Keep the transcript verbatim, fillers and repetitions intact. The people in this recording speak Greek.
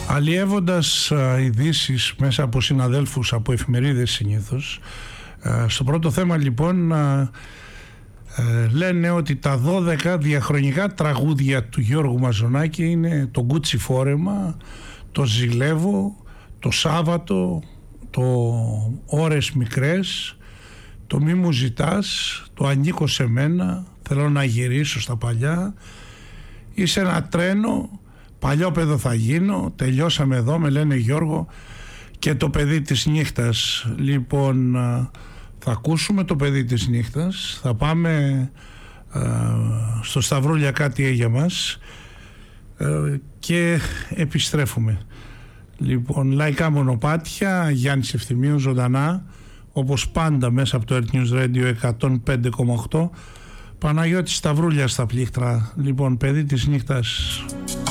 Αλλιεύοντας ειδήσεις μέσα από συναδέλφους, από εφημερίδες συνήθως, στο πρώτο θέμα λοιπόν λένε ότι τα δώδεκα διαχρονικά τραγούδια του Γιώργου Μαζονάκη είναι το Γκούτσι Φόρεμα, το Ζηλεύω, το Σάββατο, το Ώρες Μικρές, το Μη μου ζητάς, το Ανήκω σε μένα, θέλω να γυρίσω στα παλιά, είσαι ένα τρένο, παλιόπαιδο θα γίνω, τελειώσαμε εδώ, με λένε Γιώργο, και το παιδί της νύχτας. Λοιπόν, θα ακούσουμε το παιδί της νύχτας, θα πάμε α, στο Σταυρούλια κάτι για μας α, και επιστρέφουμε. Λοιπόν, λαϊκά μονοπάτια, Γιάννης Ευθυμίου ζωντανά, όπως πάντα μέσα από το Earth News Radio εκατόν πέντε κόμμα οκτώ. Παναγιώτης Σταυρούλια στα πλήκτρα. Λοιπόν, παιδί της νύχτας.